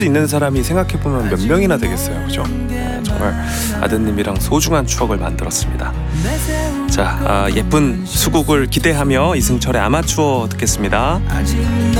있는 사람이 생각해보면 몇 명이나 되겠어요, 그죠? 정말 아드님이랑 소중한 추억을 만들었습니다. 자, 예쁜 수국을 기대하며 이승철의 아마추어 듣겠습니다.